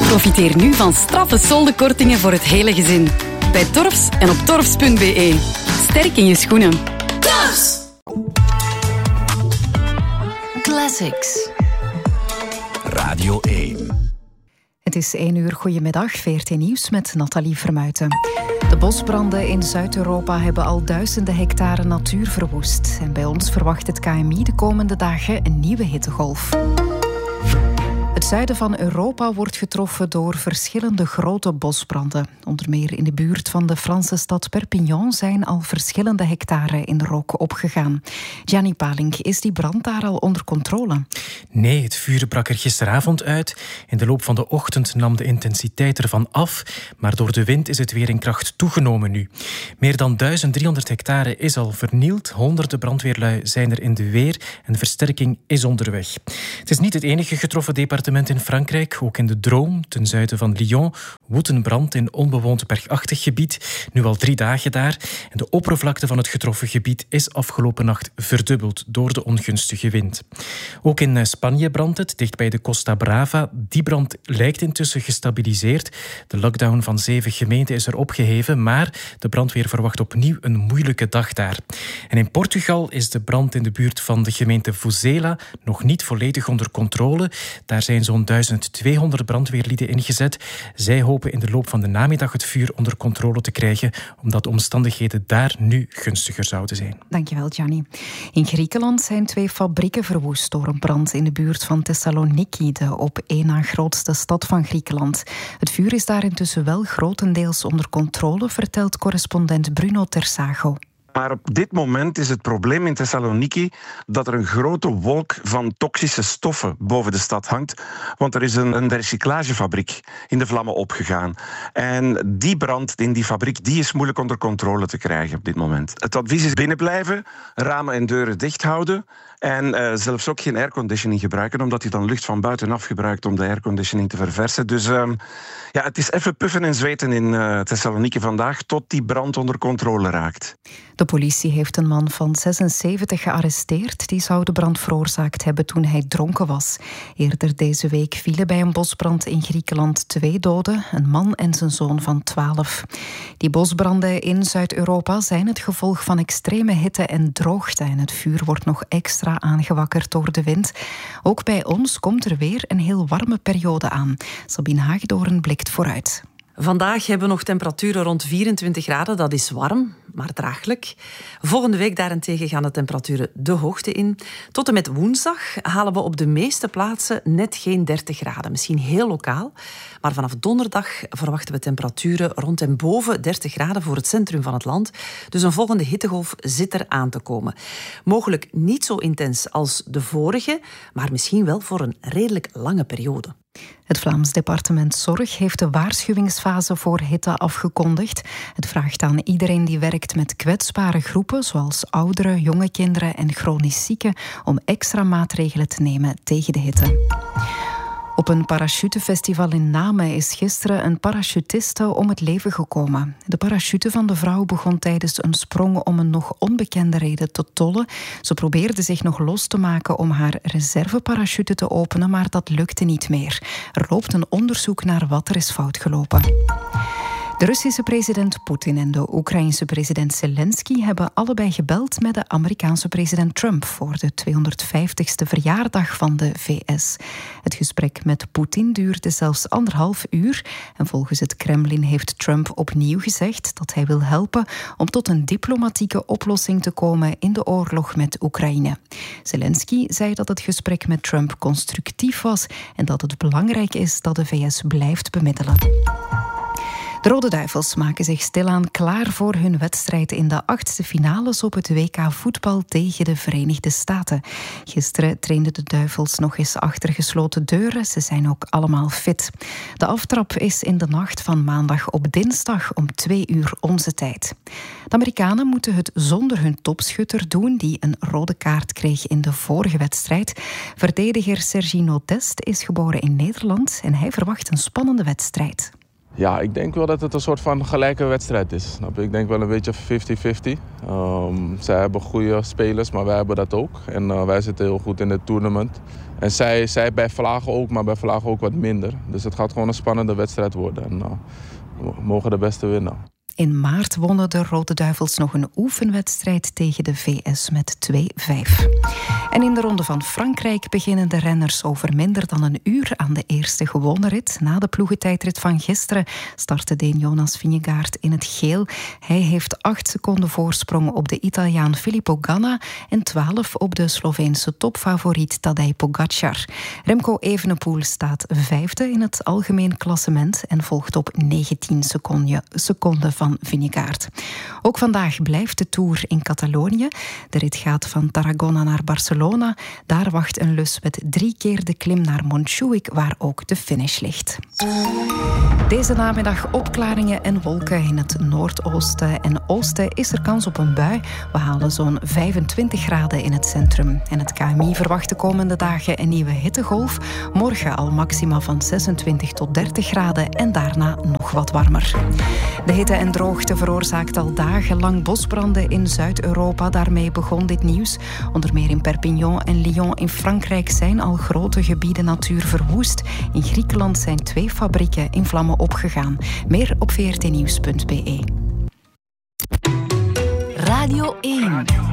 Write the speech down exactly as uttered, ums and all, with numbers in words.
Profiteer nu van straffe soldenkortingen voor het hele gezin. Bij Torfs en op torfs punt b e. Sterk in je schoenen. Torfs! Classics. Radio één. Het is één uur. Goedemiddag, V R T Nieuws met Nathalie Vermuijten. De bosbranden in Zuid-Europa hebben al duizenden hectare natuur verwoest. En bij ons verwacht het K M I de komende dagen een nieuwe hittegolf. Het zuiden van Europa wordt getroffen door verschillende grote bosbranden. Onder meer in de buurt van de Franse stad Perpignan zijn al verschillende hectare in de rook opgegaan. Gianni Palink, is die brand daar al onder controle? Nee, het vuur brak er gisteravond uit. In de loop van de ochtend nam de intensiteit ervan af, maar door de wind is het weer in kracht toegenomen nu. Meer dan duizend driehonderd hectare is al vernield. Honderden brandweerlui zijn er in de weer en versterking is onderweg. Het is niet het enige getroffen departement in Frankrijk. Ook in de Drôme, ten zuiden van Lyon, woedt een brand in onbewoond bergachtig gebied. Nu al drie dagen daar. En de oppervlakte van het getroffen gebied is afgelopen nacht verdubbeld door de ongunstige wind. Ook in Spanje brandt het, dicht bij de Costa Brava. Die brand lijkt intussen gestabiliseerd. De lockdown van zeven gemeenten is er opgeheven, maar de brandweer verwacht opnieuw een moeilijke dag daar. En in Portugal is de brand in de buurt van de gemeente Vozela nog niet volledig onder controle. Daar zijn zo'n duizend tweehonderd brandweerlieden ingezet. Zij hopen in de loop van de namiddag het vuur onder controle te krijgen, omdat de omstandigheden daar nu gunstiger zouden zijn. Dankjewel, Gianni. In Griekenland zijn twee fabrieken verwoest door een brand in de buurt van Thessaloniki, de op één na grootste stad van Griekenland. Het vuur is daar intussen wel grotendeels onder controle, vertelt correspondent Bruno Tersago. Maar op dit moment is het probleem in Thessaloniki dat er een grote wolk van toxische stoffen boven de stad hangt. Want er is een, een recyclagefabriek in de vlammen opgegaan. En die brand in die fabriek die is moeilijk onder controle te krijgen op dit moment. Het advies is binnenblijven, ramen en deuren dicht houden. En uh, zelfs ook geen airconditioning gebruiken, omdat je dan lucht van buitenaf gebruikt om de airconditioning te verversen. Dus uh, ja, het is even puffen en zweten in uh, Thessaloniki vandaag, tot die brand onder controle raakt. De politie heeft een man van zesenzeventig gearresteerd. Die zou de brand veroorzaakt hebben toen hij dronken was. Eerder deze week vielen bij een bosbrand in Griekenland twee doden, een man en zijn zoon van twaalf. Die bosbranden in Zuid-Europa zijn het gevolg van extreme hitte en droogte. En het vuur wordt nog extra aangewakkerd door de wind. Ook bij ons komt er weer een heel warme periode aan. Sabine Hagedoorn blikt vooruit. Vandaag hebben we nog temperaturen rond vierentwintig graden. Dat is warm, maar draaglijk. Volgende week daarentegen gaan de temperaturen de hoogte in. Tot en met woensdag halen we op de meeste plaatsen net geen dertig graden. Misschien heel lokaal. Maar vanaf donderdag verwachten we temperaturen rond en boven dertig graden voor het centrum van het land. Dus een volgende hittegolf zit er aan te komen. Mogelijk niet zo intens als de vorige, maar misschien wel voor een redelijk lange periode. Het Vlaams departement Zorg heeft de waarschuwingsfase voor hitte afgekondigd. Het vraagt aan iedereen die werkt met kwetsbare groepen, zoals ouderen, jonge kinderen en chronisch zieken, om extra maatregelen te nemen tegen de hitte. Op een parachutefestival in Namen is gisteren een parachutiste om het leven gekomen. De parachute van de vrouw begon tijdens een sprong om een nog onbekende reden te tollen. Ze probeerde zich nog los te maken om haar reserveparachute te openen, maar dat lukte niet meer. Er loopt een onderzoek naar wat er is fout gelopen. De Russische president Poetin en de Oekraïense president Zelensky hebben allebei gebeld met de Amerikaanse president Trump voor de tweehonderdvijftigste verjaardag van de V S. Het gesprek met Poetin duurde zelfs anderhalf uur en volgens het Kremlin heeft Trump opnieuw gezegd dat hij wil helpen om tot een diplomatieke oplossing te komen in de oorlog met Oekraïne. Zelensky zei dat het gesprek met Trump constructief was en dat het belangrijk is dat de V S blijft bemiddelen. De Rode Duivels maken zich stilaan klaar voor hun wedstrijd in de achtste finales op het W K voetbal tegen de Verenigde Staten. Gisteren trainden de Duivels nog eens achter gesloten deuren. Ze zijn ook allemaal fit. De aftrap is in de nacht van maandag op dinsdag om twee uur onze tijd. De Amerikanen moeten het zonder hun topschutter doen, die een rode kaart kreeg in de vorige wedstrijd. Verdediger Sergi Notest is geboren in Nederland en hij verwacht een spannende wedstrijd. Ja, ik denk wel dat het een soort van gelijke wedstrijd is. Snap je? Ik denk wel een beetje vijftig vijftig. Um, zij hebben goede spelers, maar wij hebben dat ook. En uh, wij zitten heel goed in het tournament. En zij, zij bij Vlagen ook, maar bij Vlagen ook wat minder. Dus het gaat gewoon een spannende wedstrijd worden. En uh, we mogen de beste winnen. In maart wonnen de Rode Duivels nog een oefenwedstrijd tegen de V S met twee vijf. En in de Ronde van Frankrijk beginnen de renners over minder dan een uur aan de eerste gewone rit. Na de ploegentijdrit van gisteren startte Deen Jonas Vingegaard in het geel. Hij heeft acht seconden voorsprong op de Italiaan Filippo Ganna en twaalf op de Sloveense topfavoriet Tadej Pogacar. Remco Evenepoel staat vijfde in het algemeen klassement en volgt op negentien seconden van Vingegaard. Ook vandaag blijft de Tour in Catalonië. De rit gaat van Tarragona naar Barcelona. Daar wacht een lus met drie keer de klim naar Montjuïc, waar ook de finish ligt. Deze namiddag opklaringen en wolken. In het noordoosten en oosten is er kans op een bui. We halen zo'n vijfentwintig graden in het centrum. En het K M I verwacht de komende dagen een nieuwe hittegolf. Morgen al maxima van zesentwintig tot dertig graden en daarna nog wat warmer. De hitte en droogte veroorzaakt al dagenlang bosbranden in Zuid-Europa. Daarmee begon dit nieuws. Onder meer in Perpignan en Lyon in Frankrijk zijn al grote gebieden natuur verwoest. In Griekenland zijn twee fabrieken in vlammen opgegaan. Meer op v r t nieuws punt b e. Radio één.